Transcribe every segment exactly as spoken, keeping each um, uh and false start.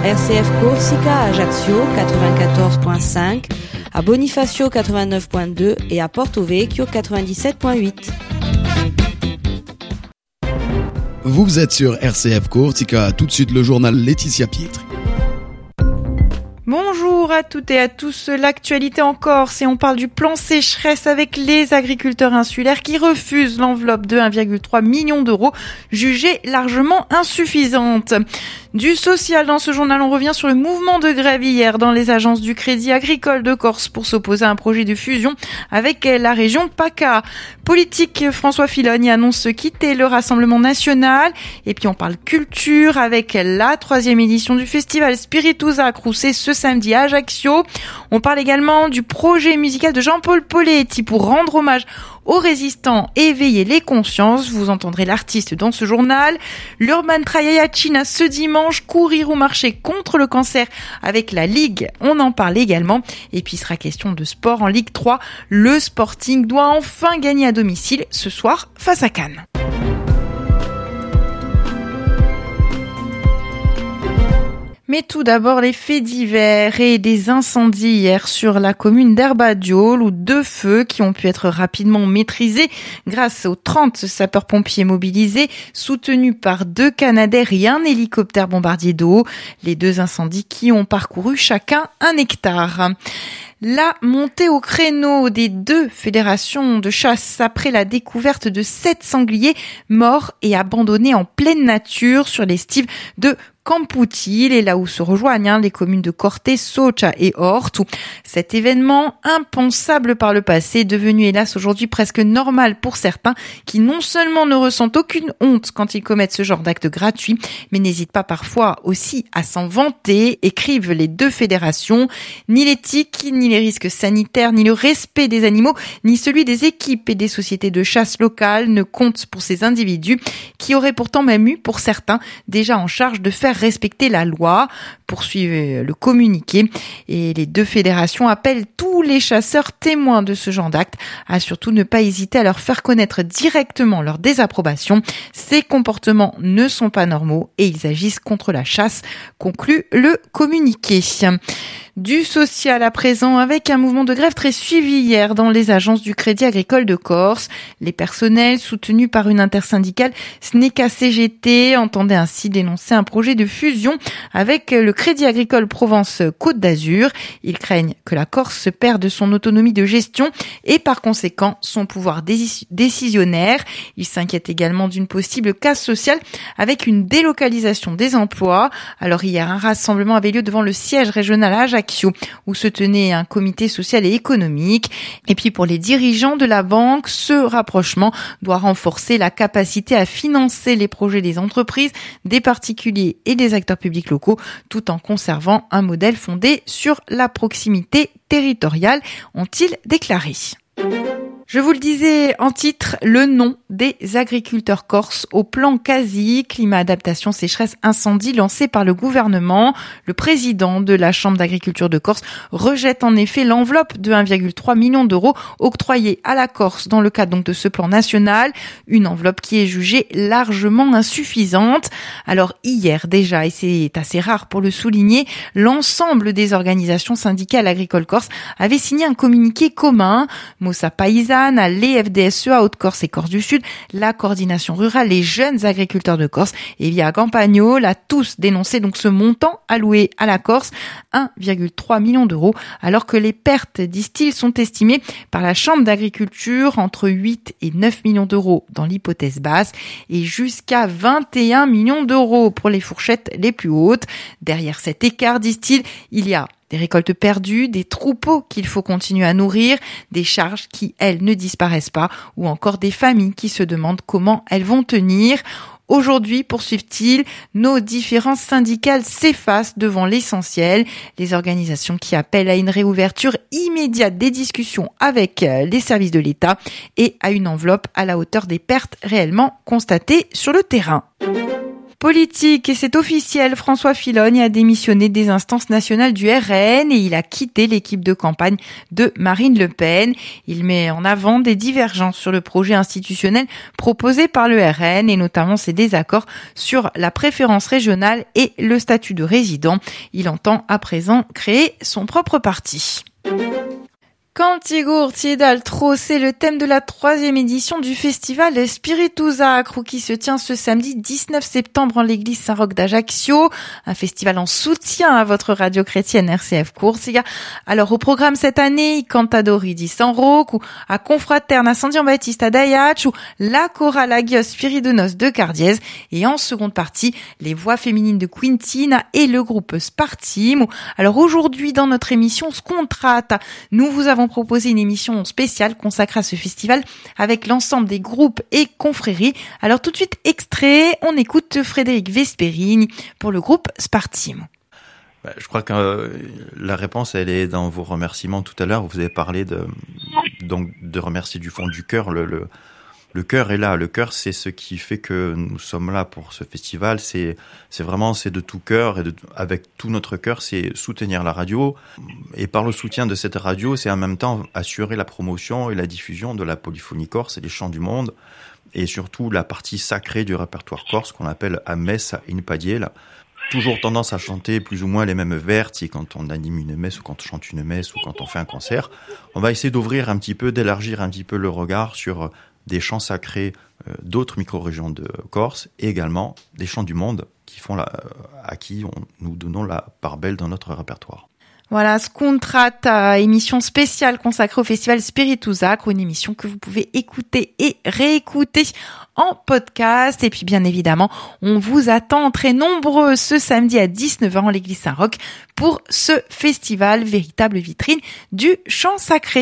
R C F Corsica à Ajaccio quatre-vingt-quatorze virgule cinq, à Bonifacio quatre-vingt-neuf virgule deux et à Porto Vecchio quatre-vingt-dix-sept virgule huit. Vous êtes sur R C F Corsica, tout de suite le journal Laetitia Pietri. Bonjour à toutes et à tous, l'actualité en Corse et on parle du plan sécheresse avec les agriculteurs insulaires qui refusent l'enveloppe de un virgule trois million d'euros jugée largement insuffisante. Du social dans ce journal, on revient sur le mouvement de grève hier dans les agences du Crédit Agricole de Corse pour s'opposer à un projet de fusion avec la région PACA. Politique, François Filoni annonce quitter le Rassemblement national et puis on parle culture avec la troisième édition du festival Spiritusa Crucé ce samedi à Ajaccio. On parle également du projet musical de Jean-Paul Poletti pour rendre hommage aux résistants et éveiller les consciences. Vous entendrez l'artiste dans ce journal. L'Urban Trail à China ce dimanche, courir ou marcher contre le cancer avec la Ligue. On en parle également. Et puis il sera question de sport en Ligue trois. Le Sporting doit enfin gagner à domicile ce soir face à Cannes. Mais tout d'abord, les faits divers et des incendies hier sur la commune d'Herbadiol où deux feux qui ont pu être rapidement maîtrisés grâce aux trente sapeurs-pompiers mobilisés, soutenus par deux Canadair et un hélicoptère bombardier d'eau. Les deux incendies qui ont parcouru chacun un hectare. La montée au créneau des deux fédérations de chasse après la découverte de sept sangliers morts et abandonnés en pleine nature sur l'estive de Campoutil et là où se rejoignent hein, les communes de Corté, Socha et Ortu. Cet événement impensable par le passé est devenu hélas aujourd'hui presque normal pour certains qui non seulement ne ressentent aucune honte quand ils commettent ce genre d'acte gratuit, mais n'hésitent pas parfois aussi à s'en vanter, écrivent les deux fédérations. Ni l'éthique, ni les risques sanitaires, ni le respect des animaux, ni celui des équipes et des sociétés de chasse locales ne comptent pour ces individus qui auraient pourtant même eu, pour certains, déjà en charge de faire respecter la loi, poursuivre le communiqué. Et les deux fédérations appellent tous les chasseurs témoins de ce genre d'acte à surtout ne pas hésiter à leur faire connaître directement leur désapprobation. Ces comportements ne sont pas normaux et ils agissent contre la chasse, conclut le communiqué. Du social à présent avec un mouvement de grève très suivi hier dans les agences du Crédit Agricole de Corse. Les personnels soutenus par une intersyndicale S N E C A C G T entendaient ainsi dénoncer un projet de fusion avec le Crédit Agricole Provence Côte d'Azur. Ils craignent que la Corse perde son autonomie de gestion et par conséquent son pouvoir décisionnaire. Ils s'inquiètent également d'une possible casse sociale avec une délocalisation des emplois. Alors hier, un rassemblement avait lieu devant le siège régional à Ajaccio où se tenait un comité social et économique. Et puis pour les dirigeants de la banque, ce rapprochement doit renforcer la capacité à financer les projets des entreprises, des particuliers et des acteurs publics locaux, tout en conservant un modèle fondé sur la proximité territoriale, ont-ils déclaré. Je vous le disais en titre, le nom des agriculteurs corses au plan quasi climat adaptation sécheresse incendie lancé par le gouvernement. Le président de la Chambre d'agriculture de Corse rejette en effet l'enveloppe de un virgule trois million d'euros octroyée à la Corse dans le cadre donc de ce plan national, une enveloppe qui est jugée largement insuffisante. Alors hier déjà, et c'est assez rare pour le souligner, l'ensemble des organisations syndicales agricoles corse avaient signé un communiqué commun. Mossa Paysanne, les F D S E A Haute-Corse et Corse du Sud, la coordination rurale, les jeunes agriculteurs de Corse et via Campagnol a tous dénoncé donc ce montant alloué à la Corse, un virgule trois million d'euros, alors que les pertes, disent-ils, sont estimées par la Chambre d'agriculture entre huit et neuf millions d'euros dans l'hypothèse basse et jusqu'à vingt et un millions d'euros pour les fourchettes les plus hautes. Derrière cet écart, disent-ils, il y a des récoltes perdues, des troupeaux qu'il faut continuer à nourrir, des charges qui, elles, ne disparaissent pas, ou encore des familles qui se demandent comment elles vont tenir. Aujourd'hui, poursuivent-ils, nos différences syndicales s'effacent devant l'essentiel. Les organisations qui appellent à une réouverture immédiate des discussions avec les services de l'État et à une enveloppe à la hauteur des pertes réellement constatées sur le terrain. Politique, et c'est officiel, François Fillogne a démissionné des instances nationales du R N et il a quitté l'équipe de campagne de Marine Le Pen. Il met en avant des divergences sur le projet institutionnel proposé par le R N et notamment ses désaccords sur la préférence régionale et le statut de résident. Il entend à présent créer son propre parti. Cantigur Tidaltro, c'est le thème de la troisième édition du festival Spiritu Sacro qui se tient ce samedi dix-neuf septembre en l'église Saint-Roch d'Ajaccio. Un festival en soutien à votre radio chrétienne R C F Coursiga. Alors au programme cette année, Cantadori di San Roch ou à Confraterna San Giambattista d'Aiac ou la chorale Agios Spiridonos de Cardiez. Et en seconde partie, les voix féminines de Quintina et le groupe Spartim. Alors aujourd'hui dans notre émission Scontrata, nous vous avons proposé une émission spéciale consacrée à ce festival avec l'ensemble des groupes et confréries. Alors tout de suite, extrait, on écoute Frédéric Vesperini pour le groupe Spartim. Je crois que euh, la réponse, elle est dans vos remerciements tout à l'heure. Vous avez parlé de, donc, de remercier du fond du cœur. Le, le, le cœur est là. Le cœur, c'est ce qui fait que nous sommes là pour ce festival. C'est, c'est vraiment, c'est de tout cœur et de, avec tout notre cœur, c'est soutenir la radio. Et par le soutien de cette radio, c'est en même temps assurer la promotion et la diffusion de la polyphonie corse et des chants du monde. Et surtout la partie sacrée du répertoire corse qu'on appelle a messa in padiella. Toujours tendance à chanter plus ou moins les mêmes vers, si quand on anime une messe ou quand on chante une messe ou quand on fait un concert. On va essayer d'ouvrir un petit peu, d'élargir un petit peu le regard sur des chants sacrés euh, d'autres micro-régions de Corse et également des chants du monde qui font la, à qui on, nous donnons la part belle dans notre répertoire. Voilà, Scontrata, émission spéciale consacrée au festival Spiritu Sacro, une émission que vous pouvez écouter et réécouter en podcast. Et puis bien évidemment, on vous attend très nombreux ce samedi à dix-neuf heures en l'église Saint-Roch pour ce festival, véritable vitrine du chant sacré.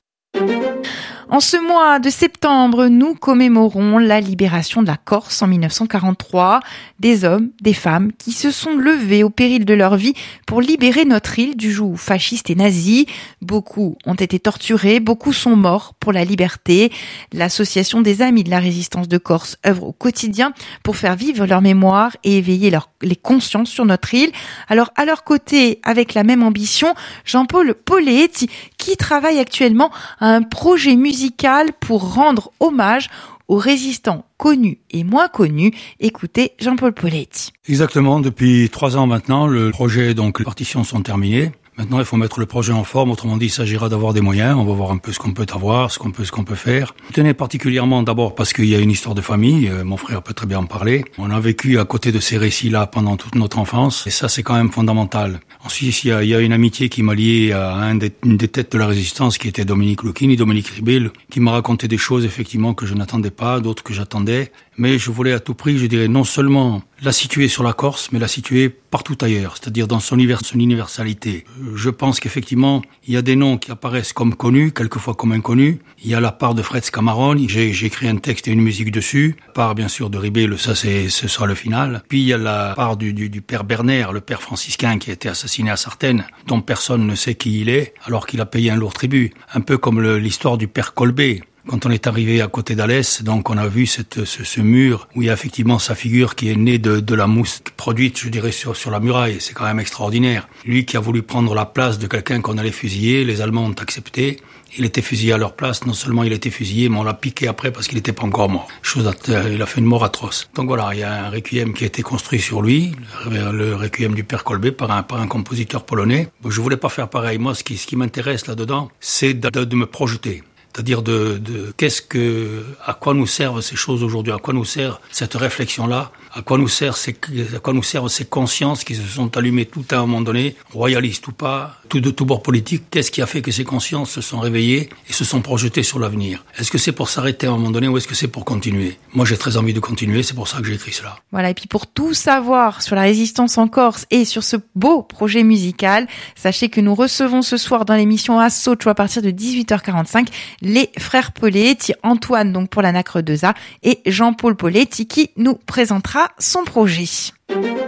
En ce mois de septembre, nous commémorons la libération de la Corse en dix-neuf cent quarante-trois. Des hommes, des femmes qui se sont levés au péril de leur vie pour libérer notre île du joug fasciste et nazi. Beaucoup ont été torturés, beaucoup sont morts pour la liberté. L'association des Amis de la Résistance de Corse œuvre au quotidien pour faire vivre leur mémoire et éveiller leur, les consciences sur notre île. Alors à leur côté, avec la même ambition, Jean-Paul Poletti qui travaille actuellement à un projet musical pour rendre hommage aux résistants connus et moins connus. Écoutez Jean-Paul Poletti. Exactement, depuis trois ans maintenant, le projet, donc les partitions sont terminées. Maintenant, il faut mettre le projet en forme. Autrement dit, il s'agira d'avoir des moyens. On va voir un peu ce qu'on peut avoir, ce qu'on peut, ce qu'on peut faire. Je tenais particulièrement d'abord parce qu'il y a une histoire de famille. Euh, mon frère peut très bien en parler. On a vécu à côté de ces récits-là pendant toute notre enfance. Et ça, c'est quand même fondamental. Ensuite, il y a, il y a une amitié qui m'a lié à un des, une des têtes de la résistance qui était Dominique Lucchini, Dominique Ribel, qui m'a raconté des choses, effectivement, que je n'attendais pas, d'autres que j'attendais. Mais je voulais à tout prix, je dirais, non seulement la situer sur la Corse, mais la situer partout ailleurs, c'est-à-dire dans son, univers, son universalité. Je pense qu'effectivement, il y a des noms qui apparaissent comme connus, quelquefois comme inconnus. Il y a la part de Fred Scamarone, j'ai, j'ai écrit un texte et une musique dessus. Part, bien sûr, de Ribel, ça, c'est, ce sera le final. Puis il y a la part du, du, du père Berner, le père franciscain qui a été assassiné à Sartène, dont personne ne sait qui il est, alors qu'il a payé un lourd tribut. Un peu comme le, l'histoire du père Colbé. Quand on est arrivé à côté d'Alès, donc on a vu cette, ce, ce mur où il y a effectivement sa figure qui est née de, de la mousse produite, je dirais, sur, sur la muraille. C'est quand même extraordinaire. Lui qui a voulu prendre la place de quelqu'un qu'on allait fusiller, les Allemands ont accepté. Il était fusillé à leur place. Non seulement il était fusillé, mais on l'a piqué après parce qu'il n'était pas encore mort. Chose, il a fait une mort atroce. Donc voilà, il y a un requiem qui a été construit sur lui, le, le requiem du père Colbé par un, par un compositeur polonais. Je voulais pas faire pareil. Moi, ce qui, ce qui m'intéresse là-dedans, c'est de, de, de me projeter. C'est-à-dire de, de qu'est-ce que, à quoi nous servent ces choses aujourd'hui, à quoi nous sert cette réflexion-là, à quoi nous sert ces, à quoi nous servent ces consciences qui se sont allumées tout à un moment donné, royalistes ou pas, tout de tout bord politique. Qu'est-ce qui a fait que ces consciences se sont réveillées et se sont projetées sur l'avenir? Est-ce que c'est pour s'arrêter à un moment donné ou est-ce que c'est pour continuer? Moi, j'ai très envie de continuer, c'est pour ça que j'ai écrit cela. Voilà, et puis pour tout savoir sur la résistance en Corse et sur ce beau projet musical, sachez que nous recevons ce soir dans l'émission Assocho à partir de dix-huit heures quarante-cinq les frères Poletti, Antoine donc pour la Nacre deux A et Jean-Paul Poletti qui nous présentera son projet.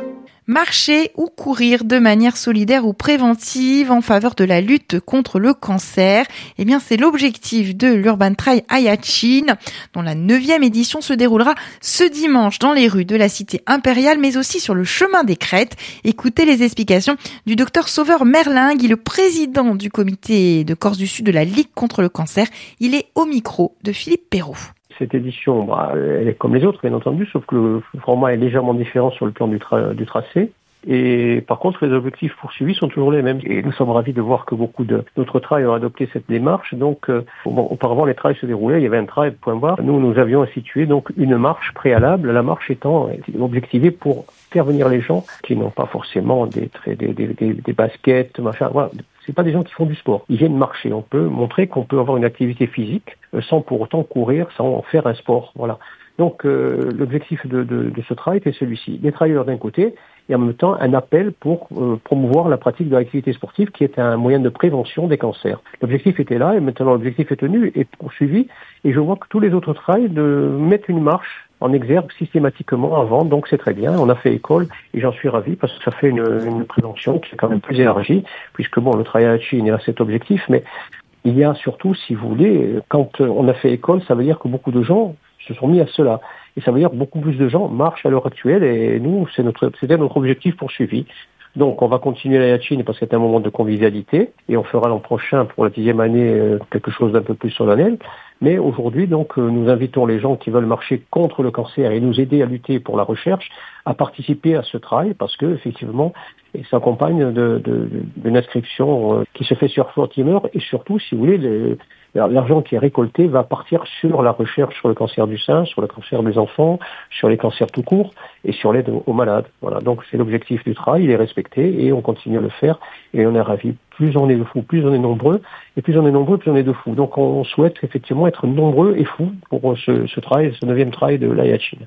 Marcher ou courir de manière solidaire ou préventive en faveur de la lutte contre le cancer. Eh bien, c'est l'objectif de l'Urban Trail Ayatchine, dont la neuvième édition se déroulera ce dimanche dans les rues de la cité impériale, mais aussi sur le chemin des Crêtes. Écoutez les explications du docteur Sauveur Merlingue, le président du comité de Corse du Sud de la Ligue contre le cancer. Il est au micro de Philippe Perrault. Cette édition, bah, elle est comme les autres, bien entendu, sauf que le format est légèrement différent sur le plan du, tra- du tracé. Et par contre, les objectifs poursuivis sont toujours les mêmes. Et nous sommes ravis de voir que beaucoup de, d'autres trails ont adopté cette démarche. Donc, euh, bon, auparavant, les trails se déroulaient, il y avait un trail, point barre. Nous, nous avions institué donc une marche préalable, la marche étant objectivée pour faire venir les gens qui n'ont pas forcément des, des, des, des, des baskets, machin, voilà. C'est pas des gens qui font du sport. Ils viennent marcher. On peut montrer qu'on peut avoir une activité physique euh, sans pour autant courir, sans faire un sport. Voilà. Donc, euh, l'objectif de, de, de ce trail était celui-ci. Les trailers d'un côté et en même temps un appel pour euh, promouvoir la pratique de l'activité sportive qui est un moyen de prévention des cancers. L'objectif était là et maintenant l'objectif est tenu et poursuivi. Et je vois que tous les autres trails de mettre une marche en exergue systématiquement avant, donc c'est très bien. On a fait école et j'en suis ravi parce que ça fait une, une prévention qui est quand même plus élargie, puisque bon, le Trail Ayatchine est à cet objectif, mais il y a surtout, si vous voulez, quand on a fait école, ça veut dire que beaucoup de gens se sont mis à cela. Et ça veut dire que beaucoup plus de gens marchent à l'heure actuelle et nous, c'est notre, c'était notre objectif poursuivi. Donc, on va continuer la Ayatchine parce que c'est un moment de convivialité et on fera l'an prochain pour la dixième année euh, quelque chose d'un peu plus solennel. Mais aujourd'hui, donc, euh, nous invitons les gens qui veulent marcher contre le cancer et nous aider à lutter pour la recherche à participer à ce trail parce que, effectivement, il s'accompagne de, de, d'une inscription euh, qui se fait sur Fortimer et surtout, si vous voulez, les, l'argent qui est récolté va partir sur la recherche sur le cancer du sein, sur le cancer des enfants, sur les cancers tout court et sur l'aide aux malades. Voilà. Donc c'est l'objectif du travail, il est respecté et on continue à le faire et on est ravis. Plus on est de fous, plus on est nombreux et plus on est nombreux, plus on est de fous. Donc on souhaite effectivement être nombreux et fous pour ce, ce trail, ce neuvième trail de l'Ayatchine.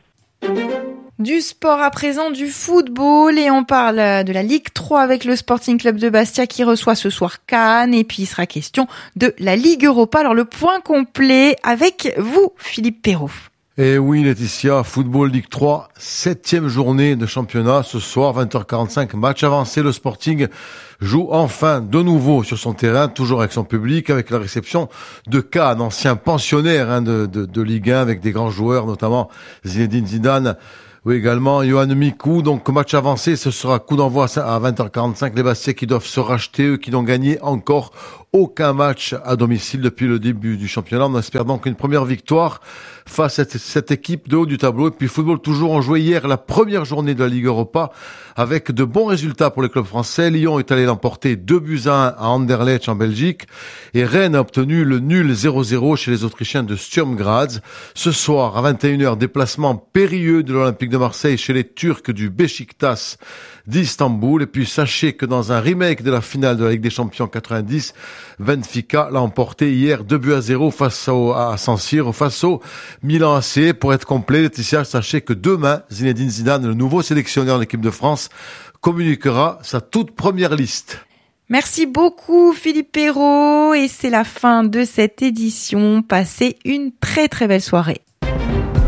Du sport à présent, du football, et on parle de la Ligue trois avec le Sporting Club de Bastia qui reçoit ce soir Cannes, et puis il sera question de la Ligue Europa. Alors le point complet avec vous, Philippe Perrault. Et oui, Laetitia, football Ligue trois, septième journée de championnat ce soir, vingt heures quarante-cinq, match avancé. Le Sporting joue enfin de nouveau sur son terrain, toujours avec son public, avec la réception de Cannes, ancien pensionnaire hein, de, de, de Ligue un, avec des grands joueurs, notamment Zinedine Zidane. Oui, également, Yohan Mikou. Donc, match avancé, ce sera coup d'envoi à vingt heures quarante-cinq. Les Bastiais qui doivent se racheter, eux qui n'ont gagné encore aucun match à domicile depuis le début du championnat. On espère donc une première victoire face à cette équipe de haut du tableau. Et puis, football toujours, on jouait hier la première journée de la Ligue Europa avec de bons résultats pour les clubs français. Lyon est allé l'emporter deux buts à un à Anderlecht en Belgique. Et Rennes a obtenu le nul zéro zéro chez les Autrichiens de Sturm Graz. Ce soir, à vingt et une heures, déplacement périlleux de l'Olympique de Marseille chez les Turcs du Beşiktaş d'Istanbul. Et puis, sachez que dans un remake de la finale de la Ligue des Champions quatre-vingt-dix, Benfica l'a emporté hier deux buts à zéro face au, à San Siro, face au Milan A C. Pour être complet, Laetitia, sachez que demain, Zinedine Zidane, le nouveau sélectionneur de l'équipe de France, communiquera sa toute première liste. Merci beaucoup Philippe Perrault, et c'est la fin de cette édition. Passez une très très belle soirée.